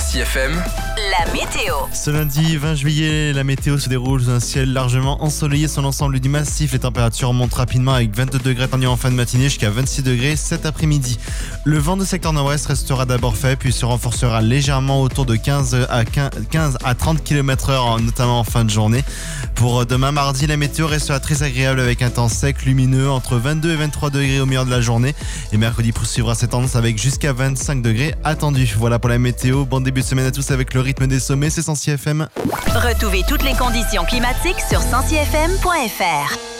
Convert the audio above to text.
106 FM, la météo. Ce lundi 20 juillet, la météo se déroule sous un ciel largement ensoleillé sur l'ensemble du massif. Les températures montent rapidement avec 22 degrés attendus en fin de matinée jusqu'à 26 degrés cet après-midi. Le vent de secteur nord-ouest restera d'abord faible puis se renforcera légèrement autour de 15 à 30 km/h, notamment en fin de journée. Pour demain mardi, la météo restera très agréable avec un temps sec, lumineux, entre 22 et 23 degrés au milieu de la journée. Et mercredi poursuivra cette tendance avec jusqu'à 25 degrés attendus. Voilà pour la météo. Bon début de semaine à tous avec le rythme des sommets, c'est 106 FM. Retrouvez toutes les conditions climatiques sur 106fm.fr.